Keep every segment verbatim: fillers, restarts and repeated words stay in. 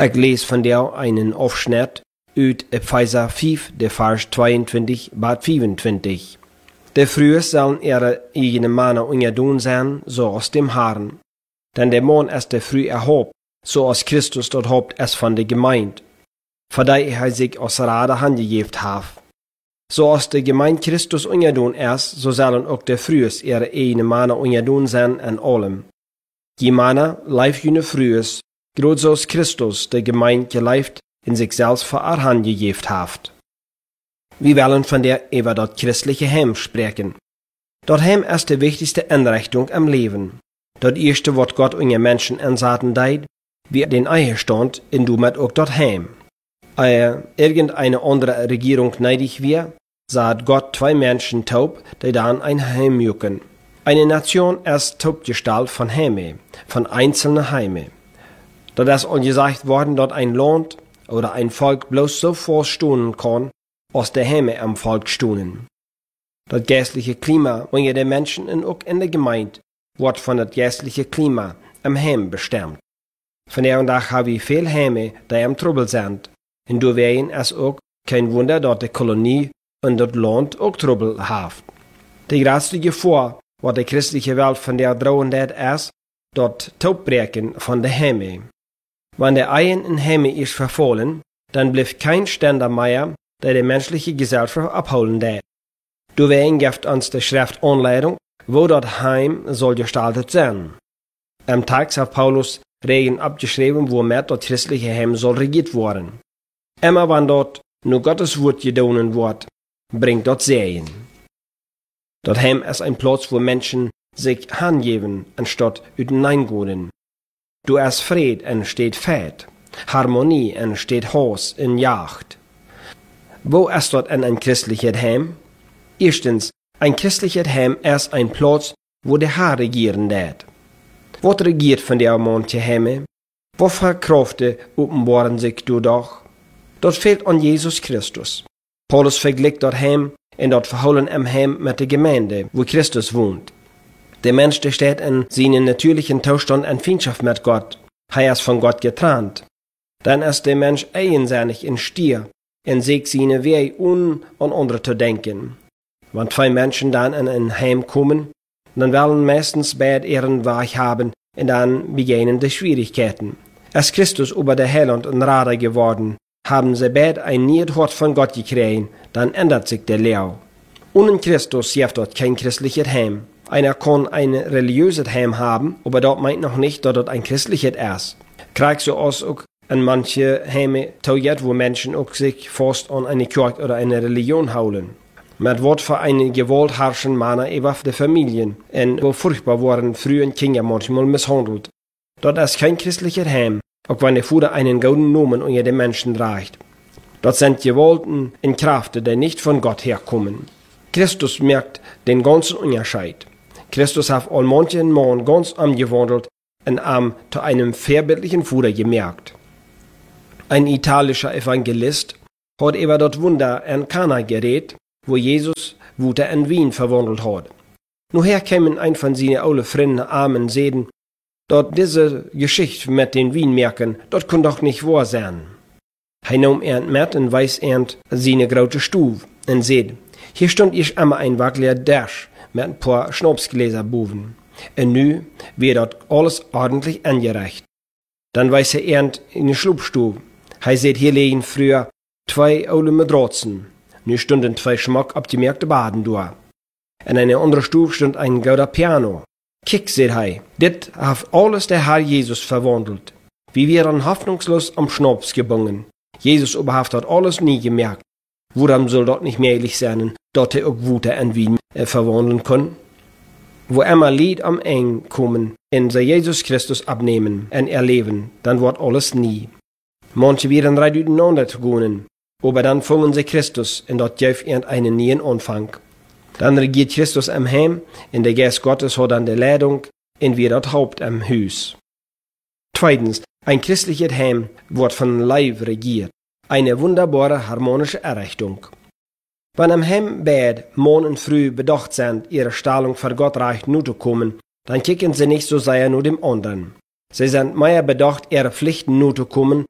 Ich lese von dir einen Aufschnitt uit Epheser vijf, de vers tweeëntwintig bis vierundzwanzig. De vrouwen zullen ihre eigene mannen onderdoen zijn, zoals dem Herrn. Denn der Mann ist der Früh erhobt, so als Christus dort Haupt es von der Gemeinde, für die er sich aus Rade handgegeben hat. So als der Gemeinde Christus unterdoen ist, so sollen auch der Frühes ihre eigene Männer unterdoen sein an allem. Die Männer leif jene Frühes, groß so als Christus der Gemeinde geleift in sich selbst für er handgegeben hat. Wir wollen von der über das christliche Heim sprechen. Das Heim ist die wichtigste Einrichtung am Leben. Das erste, was Gott unter Menschen ansaten deit, wie den Ehestand, in du mit auch das Heim. Ehe irgendeine andere Regierung neidig wir, saht Gott zwei Menschen taub, die dann ein Heim jucken. Eine Nation ist taubgestellt von Heime, von einzelnen Heime. Das ist auch gesagt worden, dass ein Land oder ein Volk bloß so vorstehen kann, aus der Heime am Volk stuhnen. Das geistliche Klima unter den Menschen und auch in der Gemeinde wird von das geistliche Klima am Heim bestimmt. Von der und Tag habe ich viele Heime, die am Trouble sind. Und du wehen es auch kein Wunder, dass die Kolonie und das Land auch Trouble hat. Die größte Gefahr, was die christliche Welt von der drohen hat, ist, das Taubbreken von der Heime. Wenn der Ein in Heime ist verfallen, dann bleibt kein Ständer mehr, der die menschliche Gesellschaft abholen wird. Du wehen gibt uns die Schrift Anleitung, wo das Heim soll gestaltet sein. Am Tag hat Paulus Regeln abgeschrieben, womit das christliche Heim soll regiert werden. Immer wenn dort nur Gottes Wort gedonen wird, bringt dort Segen. Das Heim ist ein Platz, wo Menschen sich hingeben, anstatt hineingehen. Du hast Fried entsteht Fett, Harmonie entsteht Haus in Jagd. Wo ist dort ein christliches Heim? Erstens, ein christliches Heim ist ein Platz, wo der Herr regieren wird. Was regiert von der manche Heime? Wofür Kräfte offenbaren sich du doch? Dort fehlt an Jesus Christus. Paulus vergleicht dort Heim und dort verholen am Heim mit der Gemeinde, wo Christus wohnt. Der Mensch, der steht in seinem natürlichen Zustand in Feindschaft mit Gott. Er ist von Gott getrennt. Dann ist der Mensch eigensinnig in Stier und sich seine Wege un an andere zu denken. Wenn zwei Menschen dann in ein Heim kommen, dann werden meistens beide ihren Weg haben und dann beginnen die Schwierigkeiten. Als Christus über der Heiland und Rader geworden, haben sie beide ein Niedhort von Gott gekriegt, dann ändert sich der Lehre. Ohne Christus gibt dort kein christliches Heim. Einer kann ein religiöses Heim haben, aber dort meint noch nicht, dass dort ein christliches ist. Krieg so aus auch an manche Heime taugt, wo Menschen auch sich fast an eine Kirche oder eine Religion holen. Mit Wort für eine Gewalt herrschen Männer über die Familien, und wo furchtbar wurden früher Kinder manchmal misshandelt. Dort ist kein christliches Heim, auch wenn der Vater einen guten Namen unter den Menschen trägt. Dort sind Gewalten in Kraft, die nicht von Gott herkommen. Christus merkt den ganzen Unterschied. Christus hat all manchen Mann ganz umgewandelt und am zu einem vorbildlichen Vater gemerkt. Ein italischer Evangelist hat über das Wunder in Kana geredet, wo Jesus Wuter in Wien verwandelt hat. Nuher kämen ein von seinen alten Freunden Armen sehen, dort diese Geschichte mit den Wienmerken, dort kann doch nicht wahr sein. Er nahm ernt mit und weiß ernt seine große Stube und seht, hier stand ich einmal ein wackeliger Dash mit ein paar Schnapsgläser boven. Und nu wird dort alles ordentlich angereicht. Dann weiß er ernt in die Schlupfstube. Er seht, hier liegen früher zwei alte Matratzen. Nu stunden zwei schmack abgemerkte Baden da. In einer anderen Stube stand ein gauder Piano. Kick, seht er, dit hat alles der Herr Jesus verwandelt. Wir wären hoffnungslos am Schnaps gebungen. Jesus überhaupt hat alles nie gemerkt. Woran soll dort nicht möglich sein, dort er auch Wuter in Wien äh, verwandeln kann? Wo immer Lied am Eng kommen, in sie Jesus Christus abnehmen und erleben, dann wird alles nie. Manche werden recht übereinander zu gehen, aber dann fangen sie Christus und dort gibt einen neuen Anfang. Dann regiert Christus am Heim, und der Geist Gottes hat dann die Leitung, und wir dort Haupt am Haus. Zweitens, ein christliches Heim wird von Leib regiert. Eine wunderbare harmonische Errichtung. Wenn am Heim beide Mann und Früh bedacht sind, ihre Stellung für Gott recht nur zu kommen, dann kicken sie nicht so sehr nur dem anderen. Sie sind mehr bedacht, ihre Pflichten nur zu kommen,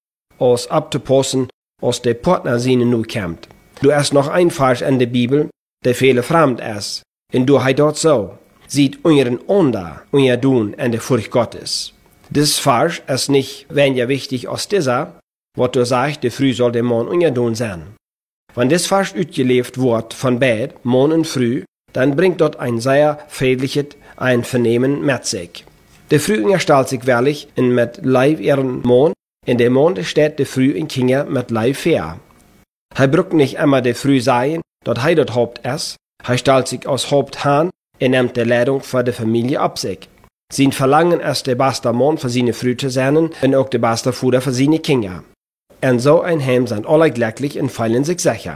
aus abzupassen, als der Partner seinen nu kommt. Du hast noch ein Vers in der Bibel, der viele fremd ist. Und du heißt dort so, sieht euren Onder, euer Tun in der Furcht Gottes. Das Vers ist nicht weniger wichtig als dieser, was du sagst, der früh soll der Mann euer Tun sein. Wenn das Vers ausgelebt wird von Bett, Mann und Früh, dann bringt dort ein sehr friedliches ein Vernehmen mit sich. Der Früh unterstellt sich wirklich in mit Leib ihren Mann, in der Mann steht der Früh in Kinder mit Leib fair. Er braucht nicht immer der Früh sein, dort er dort Haupt ist, er stellt sich als Haupt an, er nimmt die Leitung für die Familie ab sich. Sein Verlangen ist der beste Mann für seine Früh zu sein und auch der beste Vater für seine Kinder. Und so ein Heim sind alle glücklich und fühlen sich sicher.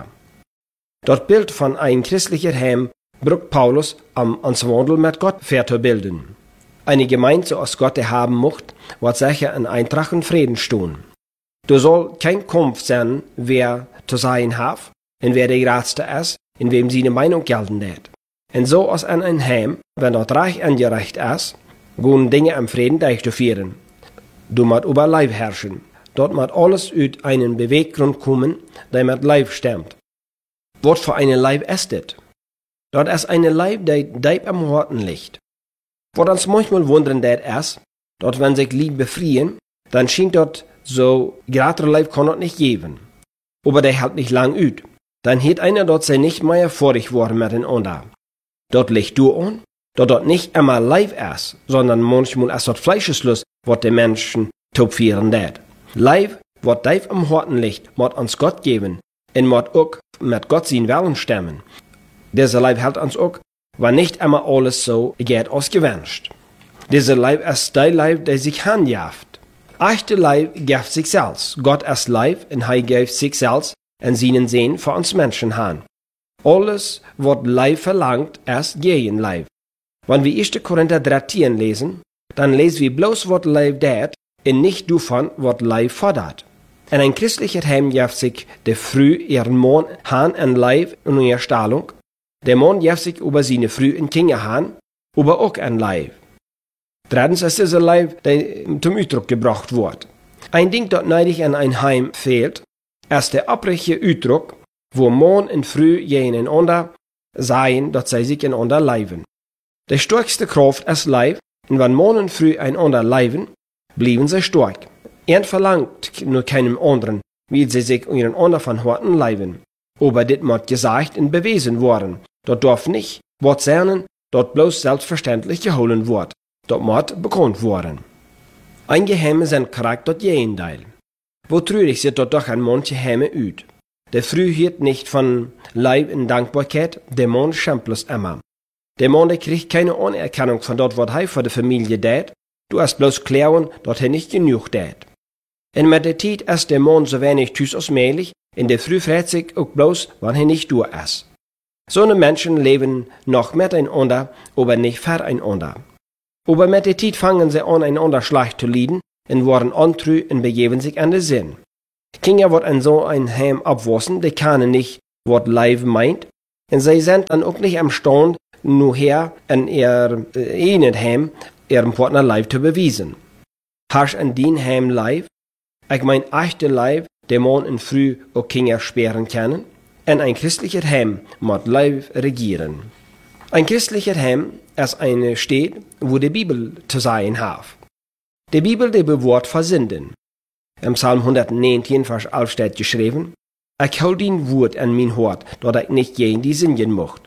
Dort Bild von einem christlichen Heim braucht Paulus, um uns Wandel mit Gott verzubilden. Eine Gemeinde, so als Gott haben mocht, wird sicher in Eintracht und Frieden stehen. Du soll kein Kampf sein, wer zu sein hat, und wer der Gradste ist, in wem seine Meinung gelten wird. Und so als an ein Heim, wenn dort Reich angerecht ist, gehen Dinge im Frieden durchzuführen. Du musst über Leib herrschen. Dort muss alles aus einem Beweggrund kommen, der mit Leib stimmt. Was für eine Leib ist das? Dort ist eine Leib, der deep am Horten liegt. Was uns manchmal wundern das ist, dort wenn sich Lieb befrieren, dann scheint dort so, grader Leib kann dort nicht geben. Aber der hält nicht lang ut. Dann hat einer dort sei nicht mehr vorig worden miteinander. Dort liegt du an, dort dort nicht immer Leib ist, sondern manchmal ist dort Fleischeslust, was die Menschen topfieren dat. Leib, was deif am Horten liegt, mod uns Gott geben, und mod auch mit Gott sein Willen stemmen. Dieser Leib hält uns auch, weil nicht immer alles so geht als gewünscht. Dieser Leib ist der Leib, der sich handjaft. Echte Leib gibt sich selbst. Gott ist Leib und er gibt sich selbst in seinen Sinn für uns Menschen han. Alles, was Leib verlangt, ist gegen Leib. Wenn wir erster Korinther dreizehn lesen, dann lesen wir bloß, was Leib tät, und nicht davon, was Leib fordert. In ein christlicher Heim gibt sich der Früh ihren Mann han in Leib und ihrer Stellung. Der Mann gibt sich über seine Früh in Kinder han, aber auch in Leib. Drittens ist dieser Leib, der zum Ausdruck gebracht wird. Ein Ding, das neidig in ein Heim fehlt, ist der abrige Ausdruck, wo Mann und Früh gegeneinander seien, dass sie sich einander leiben. Die stärkste Kraft ist Leib, und wenn Mann und Früh einander leiben, blieben sie stark. Er verlangt nur keinem anderen, wie sie sich einander von Horten leiben. Aber dit muss gesagt und bewiesen worden. Dort darf nicht, was sein, dort bloß selbstverständlich geholen wird. Dort muss bekannt worden. Ein Geheim sind Charakter dort Gegenteil. Wo trürig sieht dort doch ein manche Heime ut. Der Früh hielt nicht von Leib in Dankbarkeit, der Mann schämpelst immer. Der Mann, der kriegt keine Anerkennung von dort, was er für die Familie tät. Du hast bloß klären, dort er nicht genug tät. Und mit der Zeit ist der Mann so wenig tüß als möglich, in der Früh freut sich auch bloß, wann er nicht durch ist. So eine Menschen leben noch miteinander, aber nicht füreinander. Aber mit der Zeit fangen sie an, einander schlecht zu leiden, und werden untreu und begeben sich an den Sinn. Kinder wird in so ein Heim abwassen, die können nicht, was Leib meint, und sie sind dann auch nicht imstande, nur her in ihr äh, Heim ihrem Partner Leib zu beweisen. Hast in den Heim Leib, ich mein echte Leib, der Mann und Früh auch Kinder sperren können, und ein christlicher Heim muss Leib regieren. Ein christlicher Heim ist eine Stadt, wo die Bibel zu sein hat. Die Bibel, die bewahrt vor Sünden. Im Psalm hundertneunzehn, Vers elf steht geschrieben, ich hol den Wort an mein Hort, dort ich nicht gegen die Sünden mocht.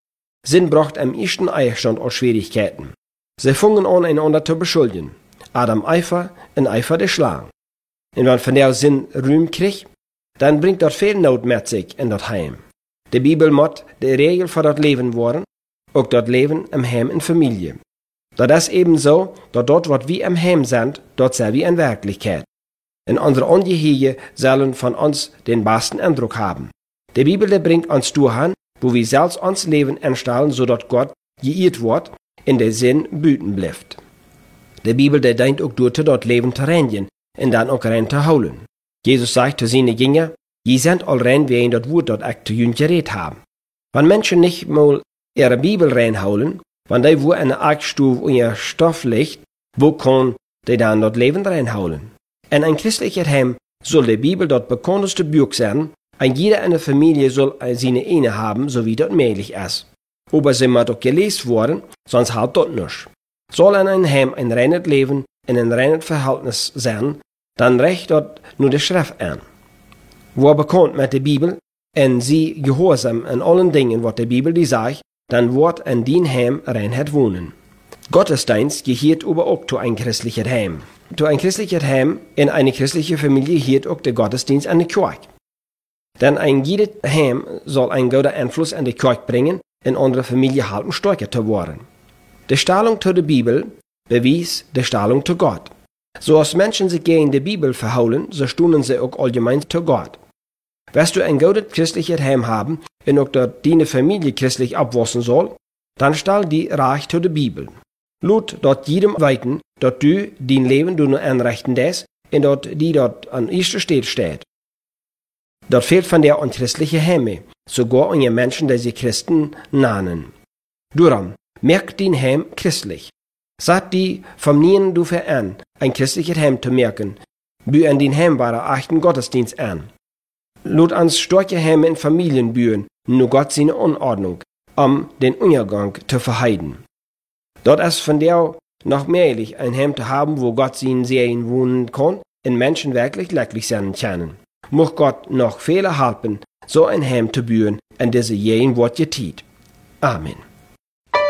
Sinn braucht am ersten Einstand aus Schwierigkeiten. Sie fangen an, einander zu beschuldigen. Adam Eifer und Eifer der Schlang. Und wenn von der Sinn Ruhm kriegt, dann bringt dort viel Not mit sich in das Heim. Die Bibel muss die Regel für das Leben worden, auch dort Leben im Heim in Familie. Das ist eben so, dass dort, was wir im Heim sind, dort sind wir in Wirklichkeit. Und unsere Angehörige sollen von uns den besten Eindruck haben. Die Bibel die bringt uns dahin, wo wir selbst uns Leben einstellen, so dass Gott geirrt wird, in der Sinn büten bleibt. Die Bibel die denkt auch durch, dort Leben zu reinigen und dann auch rein zu holen. Jesus sagt zu seinen Jüngern, je sind all rein, wie in das Wort dort auch zu jün geredet haben. Wenn Menschen nicht mal ihre Bibel reinholen, wenn die wo eine Aktstube und ihr Stoff liegt, wo kann die dann dort Leben reinholen? In ein christlicher Heim soll die Bibel dort bekannteste Buch sein, und jede eine Familie soll seine eine haben, so wie dort möglich ist. Aber sie muss auch gelesen worden, sonst halt dort nicht. Soll in ein Heim ein reines Leben in ein reines Verhältnis sein, dann recht dort nur die Schrift an. Wo bekannt mit der Bibel, und sie gehorsam an allen Dingen, was die Bibel die sagt, dann wird in din Heim Reinheit wohnen. Gottesdienst gehört aber auch zu ein christliches Heim. Zu ein christliches Heim in eine christliche Familie gehört auch der Gottesdienst an die Kirche. Denn ein jedes Heim soll einen guten Einfluss an die Kirche bringen, in andere Familie halten stärker zu werden. Die Stellung zu der Bibel bewies die Stellung zu Gott. So als Menschen sich gegen die Bibel verholen, so stunden sie auch allgemein zu Gott. Wirst du ein gutes christliches Heim haben und auch dort deine Familie christlich abwachsen soll, dann stell die reich zu der Bibel. Lut dort jedem weiten, dort du dein Leben du nur anrechten des, und dort die dort an erster Stelle steht. Dort fehlt von der unchristliche Heime, sogar unter Menschen, die sie Christen nannen. Darum, merk dein Heim christlich. Sag die vom Nien du für an, ein christliches Heim zu merken, bü an den heimbaren achten Gottesdienst an. Lot ans starke Heim in Familien bühen, nur Gott seine Unordnung, um den Untergang zu verheiden. Dort ist von der noch möglich, ein Heim zu haben, wo Gott seinen Serien wohnen kann, und Menschen wirklich glücklich sein können. Muss Gott noch Fehler helfen, so ein Heim zu bühen, an diese jeden Wort getit. Amen.